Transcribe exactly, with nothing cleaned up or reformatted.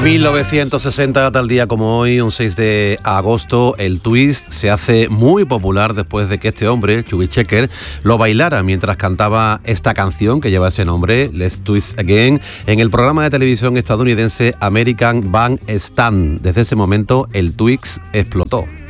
mil novecientos sesenta, tal día como hoy, un seis de agosto, el twist se hace muy popular después de que este hombre, Chubby Checker, lo bailara mientras cantaba esta canción que lleva ese nombre, Let's Twist Again, en el programa de televisión estadounidense American Bandstand. Desde ese momento, el twist explotó.